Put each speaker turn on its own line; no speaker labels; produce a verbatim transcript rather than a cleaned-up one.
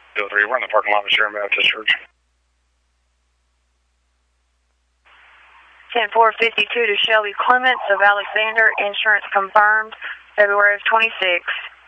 Bill three, we're in the parking lot of Sharon Baptist Church.
ten four fifty-two to Shelby Clements of Alexander, insurance confirmed, February of twenty-six.